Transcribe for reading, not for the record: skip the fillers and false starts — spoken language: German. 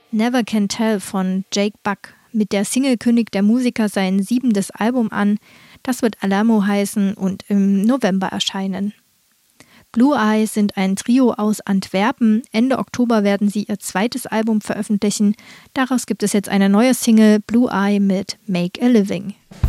Never Can Tell von Jake Buck. Mit der Single kündigt der Musiker sein 7. Album an. Das wird Alamo heißen und im November erscheinen. Blue Eye sind ein Trio aus Antwerpen. Ende Oktober werden sie ihr 2. Album veröffentlichen. Daraus gibt es jetzt eine neue Single, Blue Eye mit Make a Living.